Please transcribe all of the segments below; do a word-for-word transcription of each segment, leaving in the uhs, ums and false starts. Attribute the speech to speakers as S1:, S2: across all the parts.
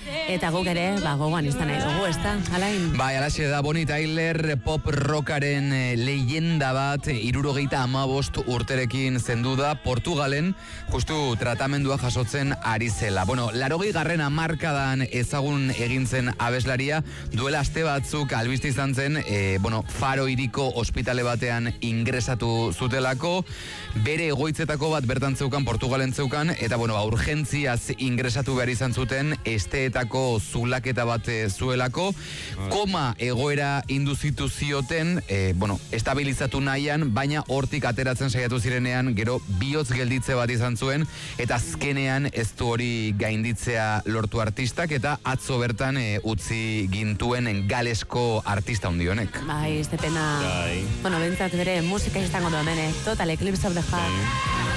S1: eta guk ere, ba, gogoan izan nahi dugu, ez da, Alain?
S2: Bai, alaxe da, Bonnie Tyler pop rockaren leyenda bat, hirurogeita hamabost urterekin zendu da, Portugalen, justu tratamendua jasotzen ari zela. Bueno, larogei garren hamarkadan ezagun egin zen abeslaria, duela aste batzuk albiste izan zen, e, bueno, Faro hiriko ospitale batean ingresatu zutelako, bere egoitzetako bat bertan zeukan, Portugalen zeukan, eta bueno, ba, urgentziaz ingresatu behar izan zuten, esteetako zulaketa bat zuelako, koma egoera induzitu zioten, e, bueno, estabilizatu nahian, baina hortik ateratzen saiatu zirenean, gero bihotz gelditze bat izan zuen, eta azkenean ez du hori gainditzea lortu artistak, eta atzo bertan e, utzi gintuen galesko artista hundi honek.
S1: Bai, ez de pena. Bai. Bueno, bentsat bere musika izango du hemen, eh? Total Eclipse of the Heart. Bai.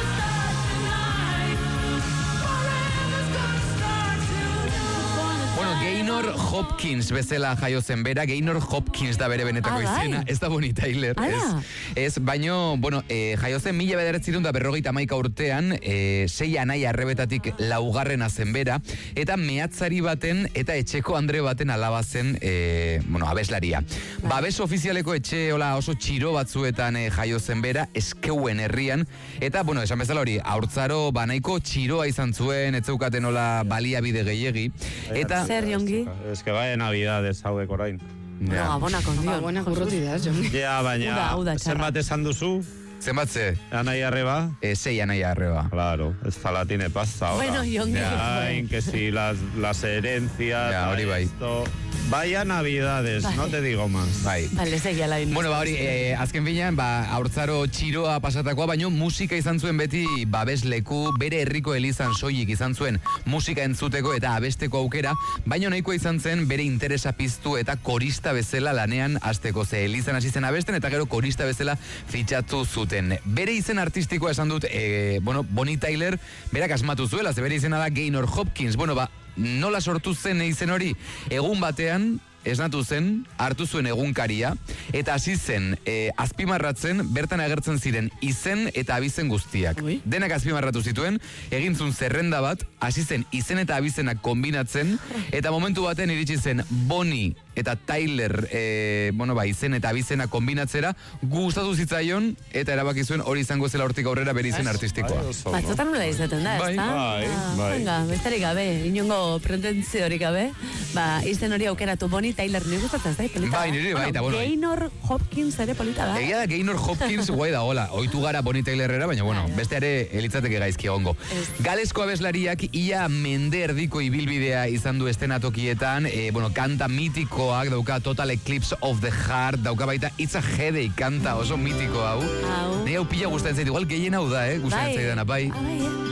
S2: Gaynor Hopkins bezala jaio zen bera, Gaynor Hopkins da bere benetako ah, izena, ez da Bonnie Tyler, ez, ez, baino, bueno, e, jaio zen mila bederatzerun da berrogeita hamaika urtean, e, sei anai arrebetatik laugarrena zen bera, eta mehatzari baten eta etxeko andre baten alaba zen, e, bueno, abeslaria. Bai. Babes ofizialeko etxe hola oso txiro batzuetan e, jaio zen bera, eskeuen herrian, eta, bueno, esan bezala hori, haurtzaro banaiko txiroa izan zuen, etzeukaten hola baliabide gehiegi, eta...
S3: Jongi. Es que vaya Navidades hauek orain.
S1: No, abona con Dios.
S4: Abona gurrutidas, Jongi.
S3: Ja, baina, zenbat esan duzu?
S2: Zenbat ze?
S3: Anai arreba?
S2: Eh, sei anai arreba.
S3: Claro, ez la tiene pasa ahora.
S1: Bueno, Jongi.
S3: Ya, en que si las, las herencias...
S2: Ja, hori bai.
S3: Esto... Vaya Navidades, bai. No te digo más.
S2: Bai.
S1: Vale, segi alain.
S2: Bueno, ba hori, eh, azken finean, ba, haurtzaro txiroa pasatakoa, baino musika izan zuen beti babesleku, bere herriko elizan soilik izan zuen musika entzuteko eta abesteko aukera, baino nahikoa izan zen bere interesa piztu eta korista bezala lanean hasteko, ze elizan hasi zen abesten eta gero korista bezala fitxatu zuten. Bere izen artistikoa esan dut, eh, bueno, Bonnie Tyler, berak asmatu zuela, ze bere izena da Gaynor Hopkins. Bueno, ba, nola sortu zen izen hori? Egun batean, esnatu zen, hartu zuen egunkaria, eta hasi zen e, azpimarratzen, bertan agertzen ziren izen eta abizen guztiak. Ui. Denak azpimarratu zituen, egin zuen zerrenda bat, hasi zen izen eta abizenak kombinatzen, eta momentu baten iritsi zen Bonnie eta Tyler, e, bueno, ba, izen eta abizena kombinatzera, gustatu zitzaion, eta erabaki zuen hori izango zela hortik aurrera bere izen artistikoa.
S1: Batzotan nola izaten da, ez da?
S3: Bai, bai.
S1: Venga, bestarik gabe, inongo pretentziorik gabe, ba, izen hori aukeratu Bonnie Tyler, nire gustatzen zait, polita.
S2: Bai, nire, bai, eta bueno.
S1: Gaynor Hopkins ere polita da.
S2: Egia da, Gaynor Hopkins guai da, hola, oitu gara Bonnie Tylerrera, baina, bueno, beste ere elitzateke gaizki egongo. Galesko abeslariak ia mende erdiko ibilbidea izan du estenatokietan, e, bueno, kanta mitiko dauka Total Eclipse of the Heart, dauka baita It's a Headache kanta oso mitiko hau.
S1: Hau.
S2: Nei hau pila gustatzen zait, igual gehien hau da, eh? Gustatzen zaidana, bai.
S1: Ah, bai, eh?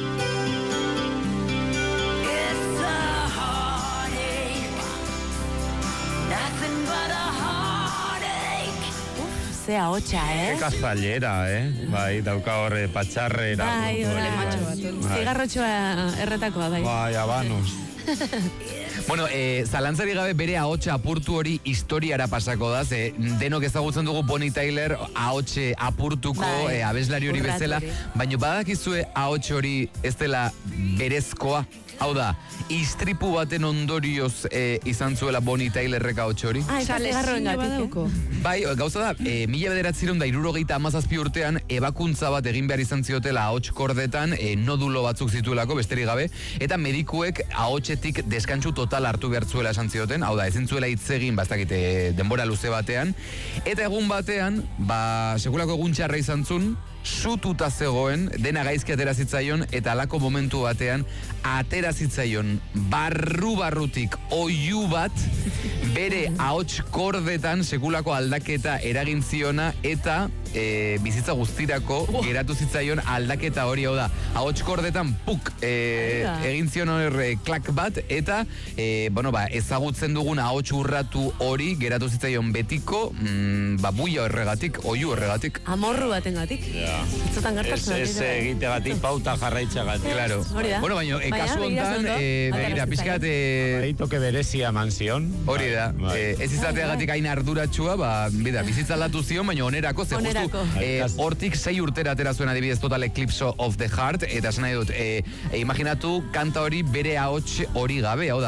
S1: Zea hotxa, eh?
S3: Eka zailera, eh? Bai, dauka horre patxarrera.
S1: Bai, horre matxo bat. Zigarrotxoa erretakoa, bai.
S3: Bai, abanos.
S2: Bueno, eh, zalantzari gabe bere ahotsa apurtu hori historiara pasako da, ze denok ezagutzen dugu Bonnie Tyler ahotse apurtuko bai, eh, abeslari hori bezala, baina badakizue ahots hori ez dela berezkoa. Hau da, istripu baten ondorioz eh, izan zuela Bonnie Tylerrek ahots hori.
S1: Ah, eta zigarroen gatik, eh?
S2: Bai, gauza da, e, mila bederatzireun da hirurogeita hamazazpi urtean ebakuntza bat egin behar izan ziotela ahots kordetan, e, nodulo batzuk zituelako, besterik gabe, eta medikuek ahotsetik deskantsu total hartu behar zuela esan zioten, hau da, ezin zuela hitz egin, bastakite denbora luze batean, eta egun batean, ba, sekulako egun txarra izan zun, sututa zegoen, dena gaizki atera zitzaion, eta alako momentu batean atera zitzaion barru-barrutik oihu bat, bere ahots kordetan sekulako aldaketa eragin ziona, eta e, bizitza guztirako oh. geratu zitzaion aldaketa hori, hau da, ahots kordetan puk e, egin zion hori klak bat, eta e, bueno, ba, ezagutzen dugun ahots urratu hori geratu zitzaion betiko, mm, ba, buia horregatik, oihu horregatik.
S1: Amorru batengatik.
S3: Ja.
S1: Ez
S3: ez egitegatik pauta jarraitxagatik.
S2: Claro. Bueno, baina, e, kasu hontan, e, begira, pixkat... E,
S3: toke berezia mansión.
S2: Hori da. E, ez izateagatik hain arduratxua, ba, bida, bizitza aldatu zion, baina onerako, ze justu, e, hortik sei urtera atera zuen adibidez Total Eclipse of the Heart, eta esan nahi dut, e, e, imaginatu kanta hori bere ahots hori gabe, hau da,